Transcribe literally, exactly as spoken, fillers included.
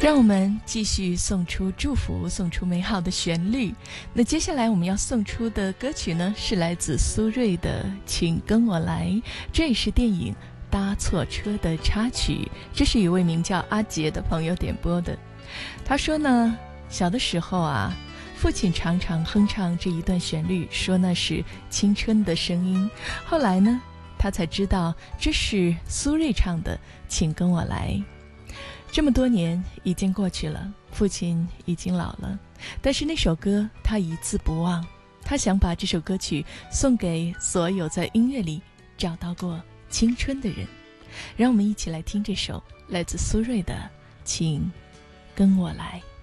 让我们继续送出祝福，送出美好的旋律。那接下来我们要送出的歌曲呢，是来自苏芮的《请跟我来》，这也是电影《搭错车》的插曲。这是一位名叫阿杰的朋友点播的。他说呢，小的时候啊，父亲常常哼唱这一段旋律，说那是青春的声音。后来呢，他才知道这是苏芮唱的《请跟我来》。这么多年已经过去了，父亲已经老了，但是那首歌他一字不忘。他想把这首歌曲送给所有在音乐里找到过青春的人。让我们一起来听这首来自苏芮的《请跟我来》。